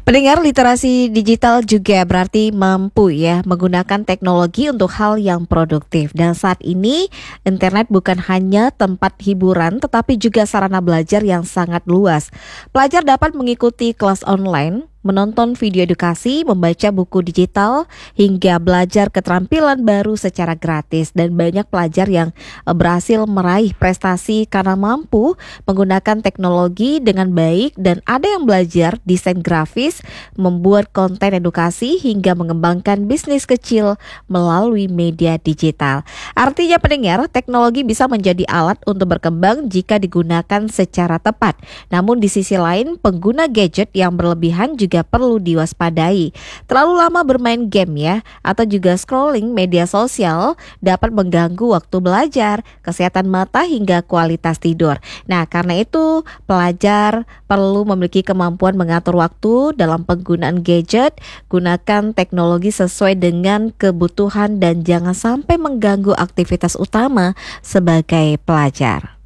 Pendengar, literasi digital juga berarti mampu ya menggunakan teknologi untuk hal yang produktif. Dan saat ini internet bukan hanya tempat hiburan tetapi juga sarana belajar yang sangat luas. Pelajar dapat mengikuti kelas online, menonton video edukasi, membaca buku digital, hingga belajar keterampilan baru secara gratis. Dan banyak pelajar yang berhasil meraih prestasi karena mampu menggunakan teknologi dengan baik, dan ada yang belajar desain grafis, membuat konten edukasi, hingga mengembangkan bisnis kecil melalui media digital. Artinya pendengar, teknologi bisa menjadi alat untuk berkembang jika digunakan secara tepat. Namun di sisi lain, pengguna gadget yang berlebihan juga perlu diwaspadai. Terlalu lama bermain game ya, atau juga scrolling media sosial dapat mengganggu waktu belajar, kesehatan mata, hingga kualitas tidur. Nah, karena itu pelajar perlu memiliki kemampuan mengatur waktu dalam penggunaan gadget. Gunakan teknologi sesuai dengan kebutuhan dan jangan sampai mengganggu aktivitas utama sebagai pelajar.